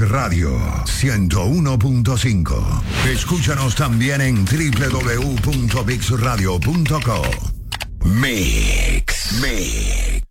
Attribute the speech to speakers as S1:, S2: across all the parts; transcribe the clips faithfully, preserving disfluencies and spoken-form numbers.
S1: Radio ciento uno punto cinco. Escúchanos también en doble u doble u doble u punto mix radio punto co. Mix, Mix.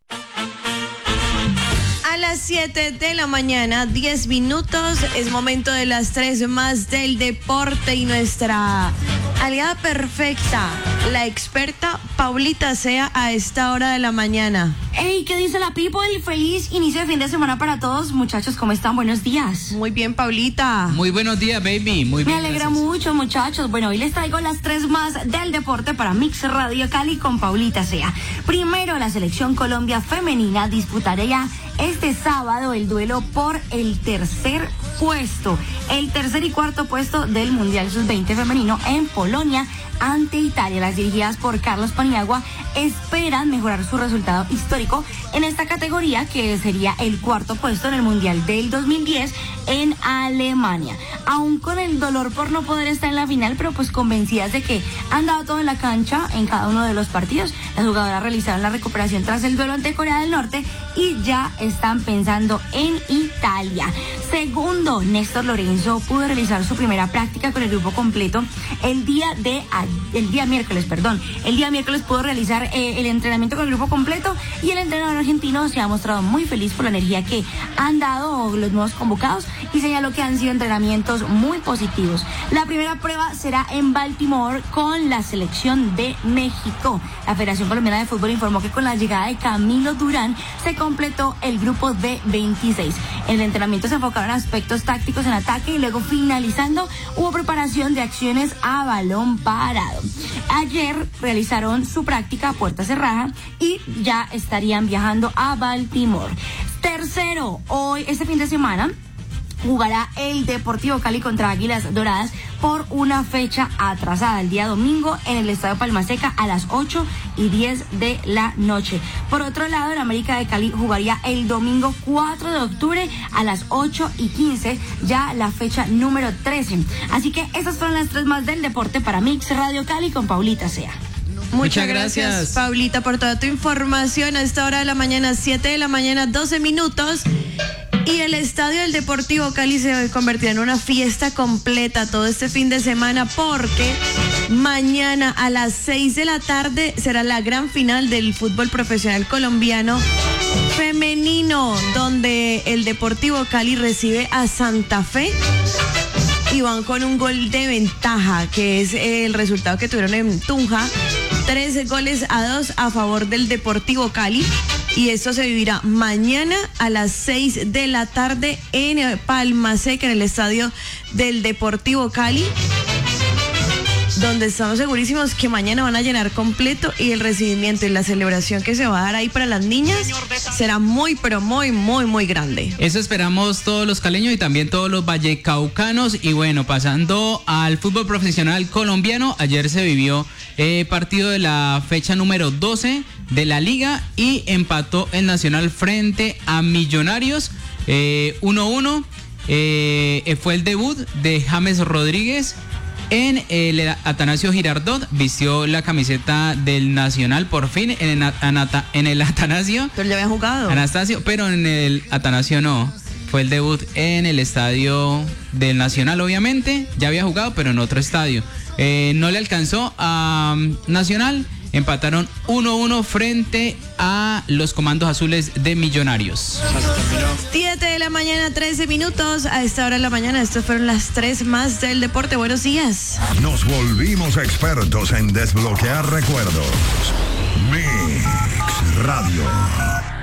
S2: A las siete de la mañana, diez minutos, es momento de las tres más del deporte y nuestra aliada perfecta, la experta Paulita Sea, a esta hora de la mañana.
S3: Hey, ¿qué dice la people? Feliz inicio de fin de semana para todos, muchachos, ¿cómo están? Buenos días.
S2: Muy bien, Paulita.
S4: Muy buenos días, baby. Muy bien.
S3: Me alegra
S4: gracias.
S3: mucho, muchachos. Bueno, hoy les traigo las tres más del deporte para Mix Radio Cali con Paulita Sea. Primero, la selección Colombia femenina disputaría este sábado el duelo por el tercer puesto, el tercer y cuarto puesto del Mundial sub veinte femenino en Polonia ante Italia. Las dirigidas por Carlos Paniagua esperan mejorar su resultado histórico en esta categoría, que sería el cuarto puesto en el Mundial del dos mil diez en Alemania. Aún con el dolor por no poder estar en la final, pero pues convencidas de que han dado todo en la cancha en cada uno de los partidos, las jugadoras realizaron la recuperación tras el duelo ante Corea del Norte y ya están pensando en Italia. Segundo, Néstor Lorenzo pudo realizar su primera práctica con el grupo completo el día de el día miércoles, perdón. El día miércoles pudo realizar eh, el entrenamiento con el grupo completo y el entrenador argentino se ha mostrado muy feliz por la energía que han dado los nuevos convocados y señaló que han sido entrenamientos muy positivos. La primera prueba será en Baltimore con la selección de México. La Federación Colombiana de Fútbol informó que con la llegada de Camilo Durán se completó el grupo de veintiséis. En el entrenamiento se enfocaron aspectos tácticos en ataque y luego finalizando hubo preparación de acciones a balón parado. Ayer realizaron su práctica a puerta cerrada y ya estarían viajando a Baltimore. Tercero, hoy, este fin de semana, jugará el Deportivo Cali contra Águilas Doradas por una fecha atrasada, el día domingo en el Estadio Palma Seca a las ocho y diez de la noche. Por otro lado, el América de Cali jugaría el domingo cuatro de octubre a las ocho y quince, ya la fecha número trece. Así que esas fueron las tres más del deporte para Mix Radio Cali con Paulita Sea.
S2: Muchas, Muchas gracias,
S4: gracias,
S2: Paulita, por toda tu información a esta hora de la mañana, siete de la mañana, doce minutos. Y el estadio del Deportivo Cali se convertirá en una fiesta completa todo este fin de semana, porque mañana a las seis de la tarde será la gran final del fútbol profesional colombiano femenino, donde el Deportivo Cali recibe a Santa Fe y van con un gol de ventaja, que es el resultado que tuvieron en Tunja, tres goles a dos a favor del Deportivo Cali. Y esto se vivirá mañana a las seis de la tarde en Palma Seca, en el estadio del Deportivo Cali, donde estamos segurísimos que mañana van a llenar completo y el recibimiento y la celebración que se va a dar ahí para las niñas será muy, pero muy, muy, muy grande.
S4: Eso esperamos todos los caleños y también todos los vallecaucanos. Y bueno, pasando al fútbol profesional colombiano, ayer se vivió eh, partido de la fecha número doce de la liga y empató el Nacional frente a Millonarios eh, uno uno. Eh, fue el debut de James Rodríguez en el Atanasio Girardot, vistió la camiseta del Nacional por fin en el, en el Atanasio.
S2: Pero ya había jugado.
S4: Anastasio, pero en el Atanasio no. Fue el debut en el estadio del Nacional, obviamente. Ya había jugado, pero en otro estadio. Eh, no le alcanzó a um, Nacional. Empataron uno uno frente a los Comandos Azules de Millonarios.
S2: siete de la mañana, trece minutos. A esta hora de la mañana, estas fueron las tres más del deporte. Buenos días.
S1: Nos volvimos expertos en desbloquear recuerdos. Mix Radio.